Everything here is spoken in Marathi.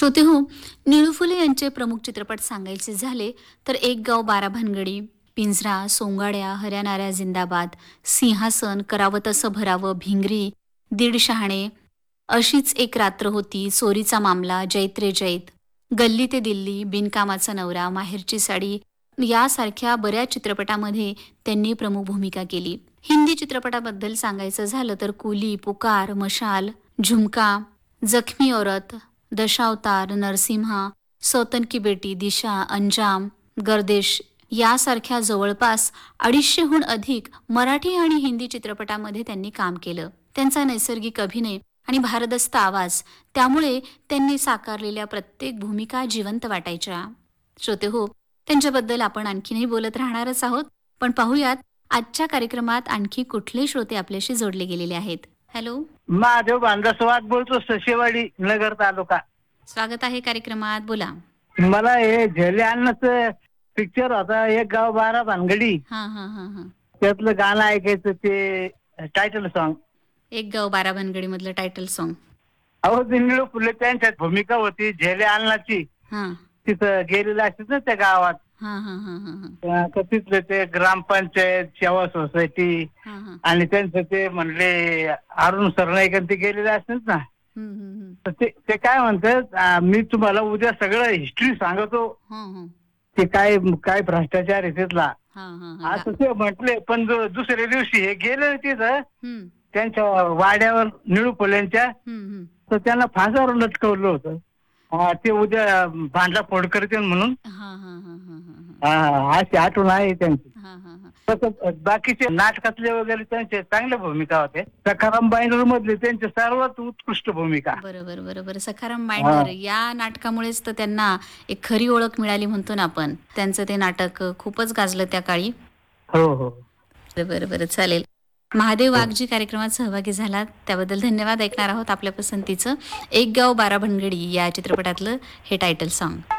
श्रोते हो, निळू फुले यांचे प्रमुख चित्रपट सांगायचे झाले तर एक गाव बारा भानगडी, पिंजरा, सोंगाड्या, हऱ्या जिंदाबाद, सिंहासन, करावं तसं भरावं, भिंगरी, दीड शहाणे, अशीच एक रात्र होती, चोरीचा मामला, जैत रे जैत, गल्ली ते दिल्ली, बिनकामाचा नवरा, माहेरची साडी यासारख्या बऱ्याच चित्रपटामध्ये त्यांनी प्रमुख भूमिका केली. हिंदी चित्रपटाबद्दल सांगायचं झालं तर कुली, पुकार, मशाल, झुमका, जख्मी औरत, दशावतार, नरसिम्हा, सौतन की बेटी, दिशा, अंजाम, गर्देश यासारख्या जवळपास 250हून अधिक मराठी आणि हिंदी चित्रपटामध्ये त्यांनी काम केलं. त्यांचा नैसर्गिक अभिनय आणि भारदस्त आवाज त्यामुळे त्यांनी साकारलेल्या प्रत्येक भूमिका जिवंत वाटायच्या. श्रोते हो, त्यांच्याबद्दल आपण आणखीनही बोलत राहणारच आहोत, पण पाहूयात आजच्या कार्यक्रमात आणखी कुठले श्रोते आपल्याशी जोडले गेलेले आहेत. हॅलो, महादेव बांधसवाद बोलतो, सशेवाडी, नगर तालुका. स्वागत आहे कार्यक्रमात, बोला. मला हे झेले अन्नाचं पिक्चर होता, एक गाव बारा भानगडी. हा हा हा हा त्यातलं गाणं ऐकायचं, ते टायटल सॉन्ग. एक गाव बारा भानगडी मधलं टायटल सॉन्ग. अहो, ते निळू फुले त्यांच्यात भूमिका होती झेले अन्नाची. हा तिथं गेलेलं असतात ना त्या गावात. हा हा हा हा तर तिथलं ते ग्रामपंचायत, सेवा सोसायटी हा हा आणि त्यांचं ते म्हणले अरुण सरनाईक ते गेलेले असतात ना. तर ते ते काय म्हणतात, मी तुम्हाला उद्या सगळं हिस्ट्री सांगतो, ते काय काय भ्रष्टाचार आहे तिथला, असं ते म्हटले. पण दुसऱ्या दिवशी हे गेले तिथं त्यांच्या वाड्यावर निळू फुल्यांच्या, तर त्यांना फासावर लटकवलं होतं. ते उद्या भांडला फोड करतील म्हणून. अशी आठवण आहे त्यांची. तसं बाकीचे नाटकातले वगैरे त्यांचे चांगल्या भूमिका होते. सखाराम बायनर मधले त्यांचे सर्वात उत्कृष्ट भूमिका. बरोबर बरोबर. सखाराम बायंडर या नाटकामुळेच तर त्यांना एक खरी ओळख मिळाली म्हणतो ना आपण. त्यांचं ते नाटक खूपच गाजलं त्या काळी. हो हो, बरोबर बरं, चालेल. महादेव वाघजी कार्यक्रमात सहभागी झालात त्याबद्दल धन्यवाद. ऐकणार आहोत आपल्या पसंतीचं एक गाव बारा भानगडी या चित्रपटातलं हे टायटल सॉन्ग.